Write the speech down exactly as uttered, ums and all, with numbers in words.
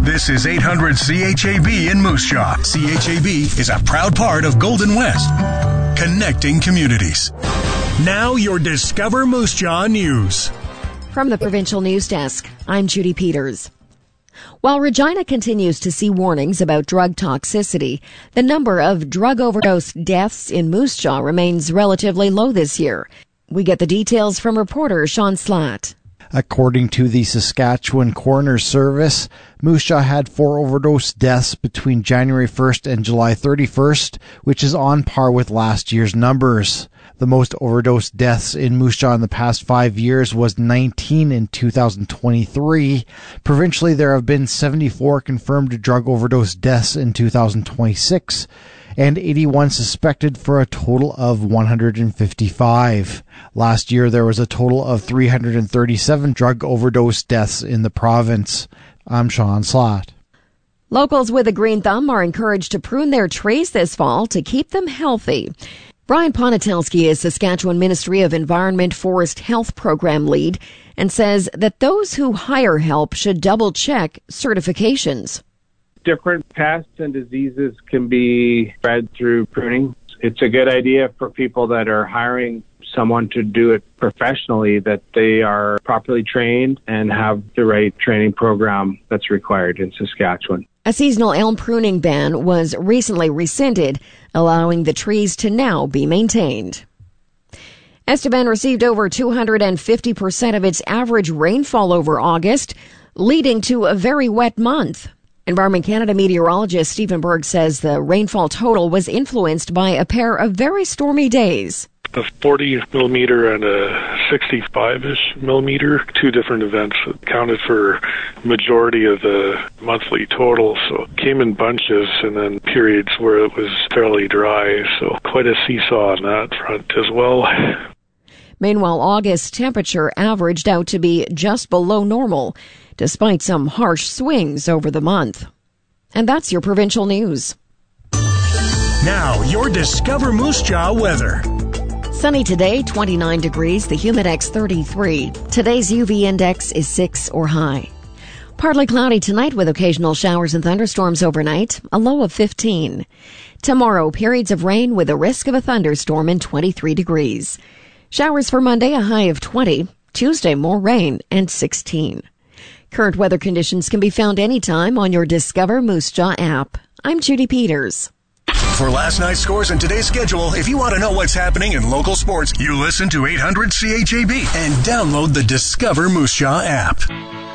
This is eight hundred C H A B in Moose Jaw. C H A B is a proud part of Golden West, connecting communities. Now your Discover Moose Jaw News. From the Provincial News Desk, I'm Judy Peters. While Regina continues to see warnings about drug toxicity, the number of drug overdose deaths in Moose Jaw remains relatively low this year. We get the details from reporter Sean Slatt. According to the Saskatchewan Coroner's Service, Moose Jaw had four overdose deaths between January first and July thirty-first, which is on par with last year's numbers. The most overdose deaths in Moose Jaw in the past five years was nineteen in two thousand twenty-three. Provincially, there have been seventy-four confirmed drug overdose deaths in two thousand twenty-six, and eighty-one suspected for a total of one hundred fifty-five. Last year, there was a total of three hundred thirty-seven drug overdose deaths in the province. I'm Sean Slatt. Locals with a green thumb are encouraged to prune their trees this fall to keep them healthy. Brian Ponitelski is Saskatchewan Ministry of Environment Forest Health Program lead and says that those who hire help should double-check certifications. Different pests and diseases can be spread through pruning. It's a good idea for people that are hiring someone to do it professionally that they are properly trained and have the right training program that's required in Saskatchewan. A seasonal elm pruning ban was recently rescinded, allowing the trees to now be maintained. Estevan received over two hundred fifty percent of its average rainfall over August, leading to a very wet month. Environment Canada meteorologist Stephen Berg says the rainfall total was influenced by a pair of very stormy days. A forty millimeter and a sixty-five-ish millimeter, two different events that counted for majority of the monthly total. So it came in bunches and then periods where it was fairly dry. So quite a seesaw on that front as well. Meanwhile, August temperature averaged out to be just below normal, despite some harsh swings over the month. And that's your provincial news. Now your Discover Moose Jaw weather. Sunny today, twenty-nine degrees, the humidex thirty-three. Today's U V index is six or high. Partly cloudy tonight with occasional showers and thunderstorms overnight, a low of fifteen. Tomorrow, periods of rain with a risk of a thunderstorm and twenty-three degrees. Showers for Monday, a high of twenty. Tuesday, more rain and sixteen. Current weather conditions can be found anytime on your Discover Moose Jaw app. I'm Judy Peters. For last night's scores and today's schedule, if you want to know what's happening in local sports, you listen to eight hundred C H A B and download the Discover Moose Jaw app.